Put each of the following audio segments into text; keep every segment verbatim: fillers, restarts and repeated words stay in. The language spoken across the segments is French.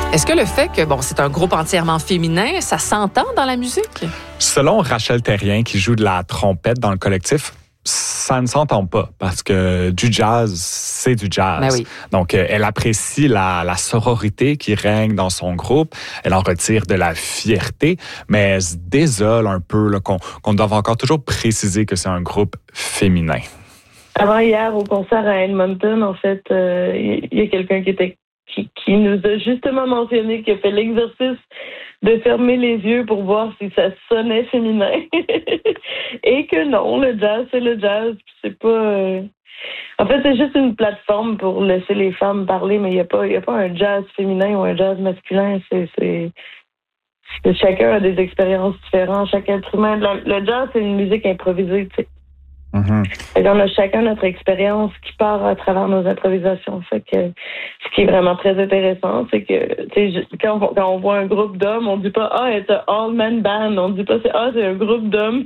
Est-ce que le fait que, bon, c'est un groupe entièrement féminin, ça s'entend dans la musique? Selon Rachel Terrien, qui joue de la trompette dans le collectif, ça ne s'entend pas parce que du jazz, c'est du jazz. Ben oui. Donc, euh, elle apprécie la, la sororité qui règne dans son groupe. Elle en retire de la fierté, mais elle se désole un peu là, qu'on, qu'on doit encore toujours préciser que c'est un groupe féminin. Avant hier, au concert à Edmonton, en fait, il euh, y, y a quelqu'un qui était qui, qui nous a justement mentionné qu'il a fait l'exercice de fermer les yeux pour voir si ça sonnait féminin. Et que non, le jazz, c'est le jazz. C'est pas... Euh... En fait, c'est juste une plateforme pour laisser les femmes parler, mais il n'y a pas, il y a pas un jazz féminin ou un jazz masculin. C'est, c'est... c'est... Chacun a des expériences différentes. Chaque être humain... Le, le jazz, c'est une musique improvisée, tu sais. Mm-hmm. Et on a chacun notre expérience qui part à travers nos improvisations. Fait que ce qui est vraiment très intéressant, c'est que quand on, quand on voit un groupe d'hommes, on dit pas ah it's a all man band, on dit pas c'est ah c'est un groupe d'hommes.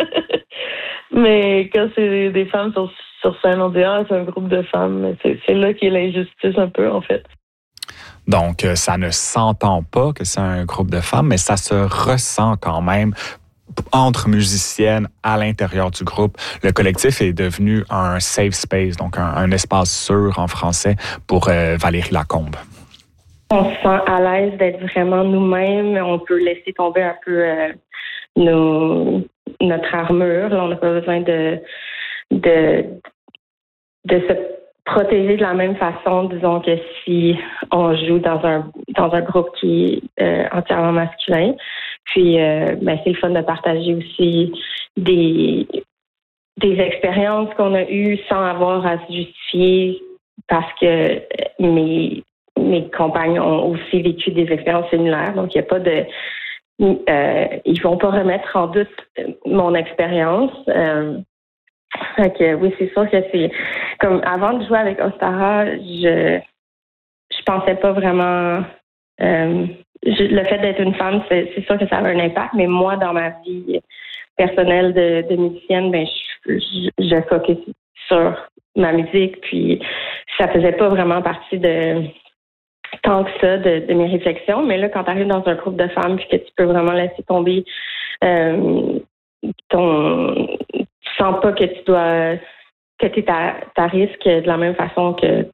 Mais quand c'est des femmes sur, sur scène, on dit ah c'est un groupe de femmes. C'est, c'est là qu'il y a l'injustice un peu en fait. Donc ça ne s'entend pas que c'est un groupe de femmes, mais ça se ressent quand même. Entre musiciennes à l'intérieur du groupe, le collectif est devenu un safe space, donc un, un espace sûr en français pour euh, Valérie Lacombe. On se sent à l'aise d'être vraiment nous-mêmes. On peut laisser tomber un peu euh, nos, notre armure. Là, on n'a pas besoin de, de, de se protéger de la même façon, disons, que si on joue dans un, dans un groupe qui est euh, entièrement masculin. Puis, euh, ben, c'est le fun de partager aussi des, des expériences qu'on a eues sans avoir à se justifier parce que mes, mes compagnes ont aussi vécu des expériences similaires. Donc, il n'y a pas de... Euh, ils vont pas remettre en doute mon expérience. Euh, fait que, oui, c'est sûr que c'est... Comme avant de jouer avec Ostara, je je pensais pas vraiment... Euh, Je, le fait d'être une femme, c'est, c'est sûr que ça a un impact, mais moi, dans ma vie personnelle de, de musicienne, ben, je, je, je focus sur ma musique, puis ça faisait pas vraiment partie de tant que ça de, de mes réflexions. Mais là, quand tu arrives dans un groupe de femmes, puis que tu peux vraiment laisser tomber euh, ton... Tu sens pas que tu dois... que tu es à, à risque de la même façon que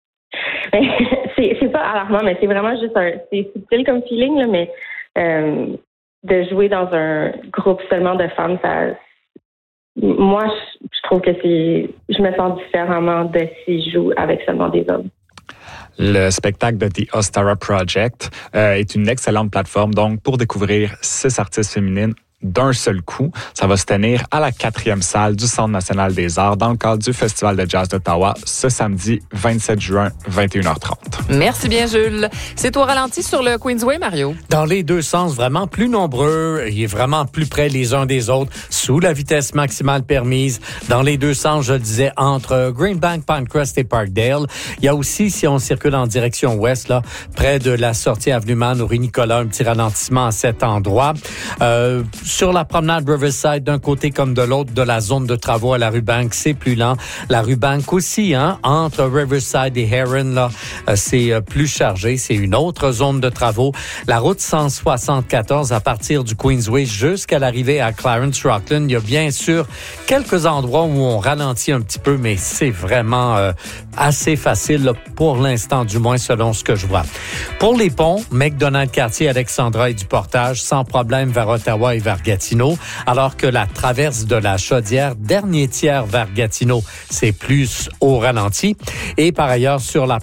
c'est, c'est pas alarmant, mais c'est vraiment juste un... C'est subtil comme feeling, là, mais euh, de jouer dans un groupe seulement de femmes, ça... Moi, je, je trouve que c'est... Je me sens différemment de si je joue avec seulement des hommes. Le spectacle de The Ostara Project euh, est une excellente plateforme, donc, pour découvrir six artistes féminines d'un seul coup. Ça va se tenir à la quatrième salle du Centre national des arts dans le cadre du Festival de jazz d'Ottawa ce samedi vingt-sept juin, vingt et une heures trente. Merci bien, Jules. C'est au ralenti sur le Queensway, Mario. Dans les deux sens, vraiment plus nombreux. Il est vraiment plus près les uns des autres, sous la vitesse maximale permise. Dans les deux sens, je le disais, entre Greenbank, Pinecrest et Parkdale. Il y a aussi, si on circule en direction ouest, là, près de la sortie Avenue Man au Rue-Nicolas, un petit ralentissement à cet endroit. Euh, Sur la promenade Riverside, d'un côté comme de l'autre, de la zone de travaux à la rue Bank, c'est plus lent. La rue Bank aussi, hein, entre Riverside et Heron, là, c'est plus chargé. C'est une autre zone de travaux. La route cent soixante-quatorze, à partir du Queensway jusqu'à l'arrivée à Clarence Rockland, il y a bien sûr quelques endroits où on ralentit un petit peu, mais c'est vraiment euh, assez facile, là, pour l'instant, du moins selon ce que je vois. Pour les ponts, McDonald Cartier, Alexandra et du Portage, sans problème vers Ottawa et vers Gatineau, alors que la traverse de la Chaudière, dernier tiers vers Gatineau, c'est plus au ralenti. Et par ailleurs, sur la